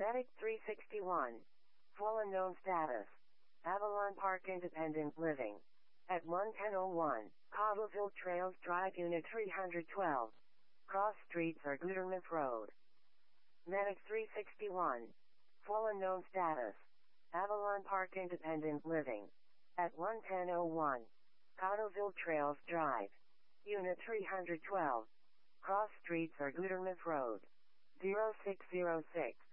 Medic 361. Full unknown status. Avalon Park Independent Living. At 11001, Cobbleville Trails Drive Unit 312. Cross Streets or Gutermouth Road. Medic 361. Full unknown status. Avalon Park Independent Living. At 11001, Cottleville Trails Drive. Unit 312. Cross Streets or Gutermouth Road. 0606.